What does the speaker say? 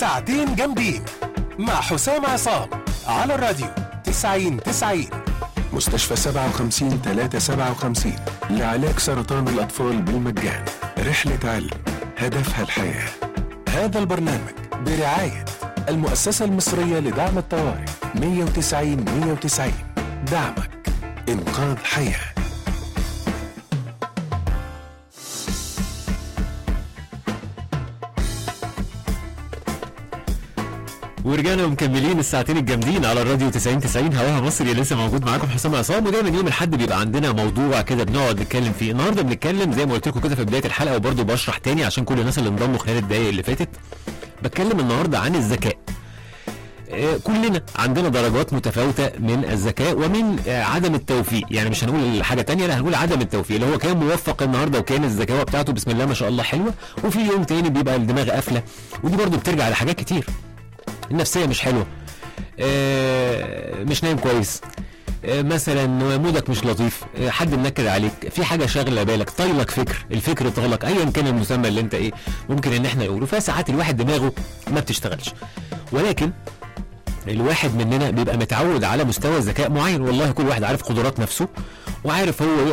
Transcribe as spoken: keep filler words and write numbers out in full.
ساعتين جامدين مع حسام عصام على الراديو تسعين تسعين. مستشفى سبعة وخمسين ثلاثة سبعة وخمسين لعلاج سرطان الأطفال بالمجان. رحلة علم هدفها الحياة. هذا البرنامج برعاية المؤسسة المصرية لدعم الطوارئ مية وتسعين مية وتسعين. دعمك إنقاذ حياة. ورجعنا ومكملين الساعتين الجامدين على الراديو تسعين تسعين هواها مصري. لسه موجود معاكم حسام عصام، ودايما يوم الاحد بيبقى عندنا موضوع كده بنقعد نتكلم فيه. النهارده بنتكلم زي ما قلت لكم كده في بدايه الحلقه، وبرده بشرح تاني عشان كل الناس اللي انضموا خلال الدقايق اللي فاتت. بتكلم النهارده عن الذكاء. آه كلنا عندنا درجات متفاوته من الذكاء ومن آه عدم التوفيق، يعني مش هنقول حاجه تانية، لا هنقول عدم التوفيق، اللي هو كان موفق النهارده وكان الذكاوه بتاعته بسم الله ما شاء الله حلوه، وفي يوم تاني بيبقى الدماغ قافله. ودي برده بترجع لحاجات كتير. النفسيه مش حلوه، آه مش نايم كويس، آه مثلا مودك مش لطيف، آه حد منكد عليك، في حاجه شاغله بالك، طايلك فكر، الفكر طالك، ايا كان المسمى اللي انت ايه ممكن ان احنا نقوله. فساعات الواحد دماغه ما بتشتغلش، ولكن الواحد مننا بيبقى متعود على مستوى ذكاء معين. والله كل واحد عارف قدرات نفسه وعارف هو